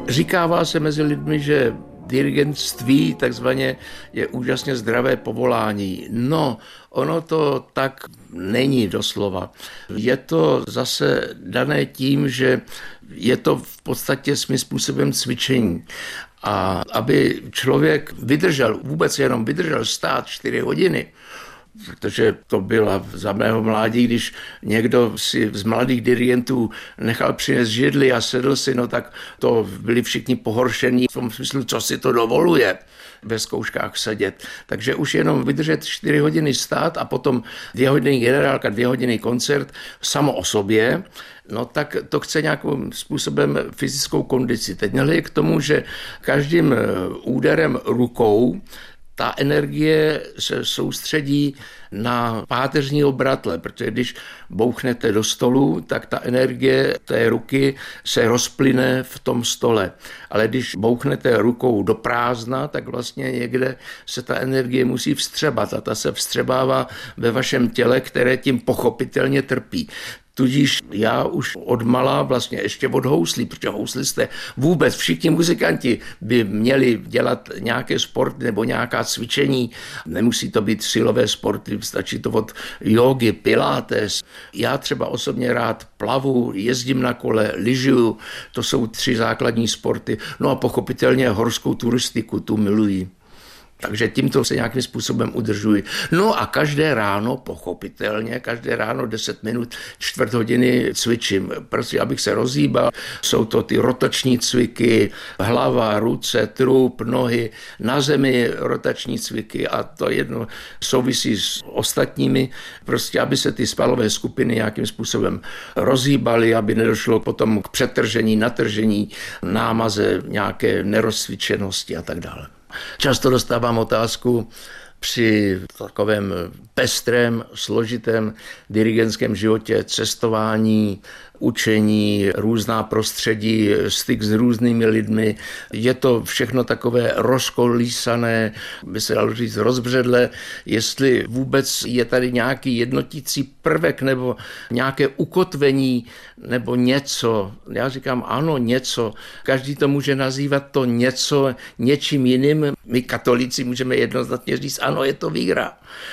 Říkává se mezi lidmi, že dirigentství takzvaně je úžasně zdravé povolání. No, ono to tak není doslova. Je to zase dané tím, že je to v podstatě svým způsobem cvičení. A aby člověk vydržel, vůbec jenom vydržel stát 4 hodiny, protože to byla za mého mládí, když někdo si z mladých dirigentů nechal přinést židli a sedl si, no tak to byli všichni pohoršení v tom smyslu, co si to dovoluje ve zkouškách sedět. Takže už jenom vydržet 4 hodiny stát a potom 2 hodiny generálka, 2 hodiny koncert samo o sobě, no tak to chce nějakým způsobem fyzickou kondici. Teď nehledě k tomu, že každým úderem rukou ta energie se soustředí na páteřního bratle, protože když bouchnete do stolu, tak ta energie té ruky se rozplyne v tom stole. Ale když bouchnete rukou do prázdna, tak vlastně někde se ta energie musí vstřebat a ta se vstřebává ve vašem těle, které tím pochopitelně trpí. Tudíž já už odmala vlastně ještě od houslí, protože houslisté vůbec všichni muzikanti by měli dělat nějaké sporty nebo nějaká cvičení. Nemusí to být silové sporty, stačí to od jógy, pilates. Já třeba osobně rád plavu, jezdím na kole, lyžuju, to jsou 3 základní sporty. No a pochopitelně horskou turistiku, tu miluji. Takže tímto se nějakým způsobem udržuji. No a každé ráno, pochopitelně, 10 minut, 4 hodiny cvičím. Prostě abych se rozhýbal. Jsou to ty rotační cviky, hlava, ruce, trup, nohy, na zemi rotační cviky a to jedno souvisí s ostatními. Prostě aby se ty svalové skupiny nějakým způsobem rozhýbaly, aby nedošlo potom k přetržení, natržení, námaze, nějaké nerozcvičenosti a tak dále. Často dostávám otázku při takovém pestrém, složitém dirigentském životě, cestování, učení, různá prostředí, styk s různými lidmi. Je to všechno takové rozkolísané, by se dalo říct rozbředlé, jestli vůbec je tady nějaký jednotící prvek nebo nějaké ukotvení nebo něco. Já říkám ano, něco. Každý to může nazývat to něco něčím jiným. My katolíci můžeme jednoznačně říct ano, je to víra.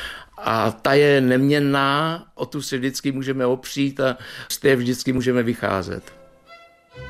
A ta je neměnná, o tu si vždycky můžeme opřít a z té vždycky můžeme vycházet.